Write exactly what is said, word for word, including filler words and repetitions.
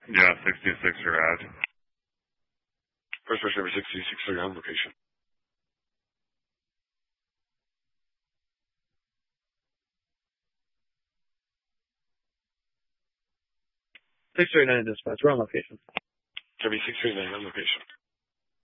Yeah, sixty-six your ad. First person number sixty-six on your home location. six thirty-nine dispatch, wrong location. Kirby six thirty-nine on location.